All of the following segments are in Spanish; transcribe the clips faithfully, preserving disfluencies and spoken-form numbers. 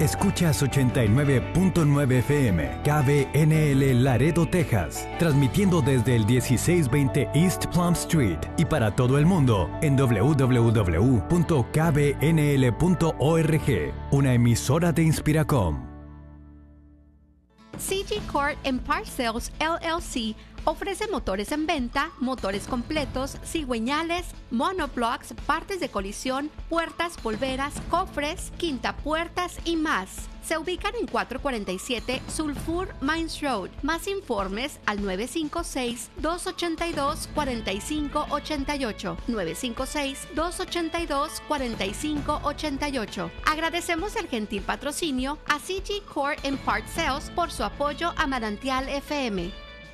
Escuchas ochenta y nueve punto nueve F M, K B N L Laredo, Texas, transmitiendo desde el dieciséis veinte East Plum Street y para todo el mundo en doble u doble u doble u punto k b n l punto org, una emisora de Inspiracom. C G Court and Parts Sales L L C ofrece motores en venta, motores completos, cigüeñales, monoblocks, partes de colisión, puertas, polveras, cofres, quintapuertas y más. Se ubican en cuatrocientos cuarenta y siete Sulphur Mines Road. Más informes al nueve cinco seis, dos ocho dos, cuatro cinco ocho ocho, nueve cinco seis, dos ocho dos, cuatro cinco ocho ocho. Agradecemos el gentil patrocinio a C G Core and Part Sales por su apoyo a Manantial F M.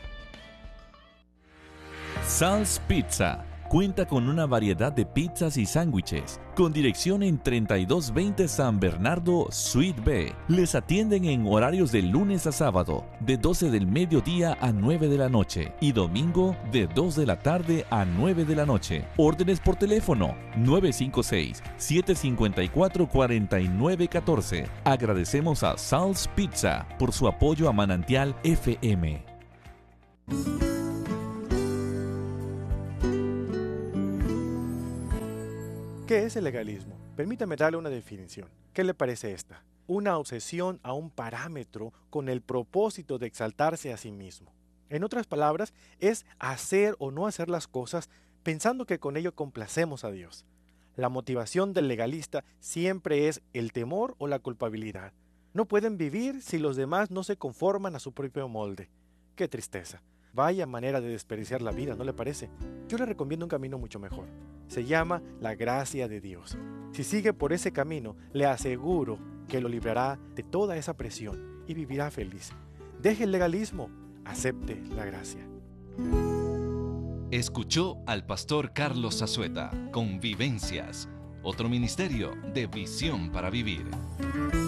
Sal's Pizza cuenta con una variedad de pizzas y sándwiches, con dirección en treinta y dos veinte San Bernardo, Suite B. Les atienden en horarios de lunes a sábado, de doce del mediodía a nueve de la noche, y domingo de dos de la tarde a nueve de la noche. Órdenes por teléfono nueve cinco seis, siete cinco cuatro, cuatro nueve uno cuatro. Agradecemos a Sal's Pizza por su apoyo a Manantial F M. ¿Qué es el legalismo? Permítame darle una definición. ¿Qué le parece esta? Una obsesión a un parámetro con el propósito de exaltarse a sí mismo. En otras palabras, es hacer o no hacer las cosas pensando que con ello complacemos a Dios. La motivación del legalista siempre es el temor o la culpabilidad. No pueden vivir si los demás no se conforman a su propio molde. ¡Qué tristeza! Vaya manera de desperdiciar la vida, ¿no le parece? Yo le recomiendo un camino mucho mejor. Se llama la gracia de Dios. Si sigue por ese camino, le aseguro que lo librará de toda esa presión y vivirá feliz. Deje el legalismo, acepte la gracia. Escuchó al pastor Carlos Azueta con Vivencias, otro ministerio de Visión para Vivir.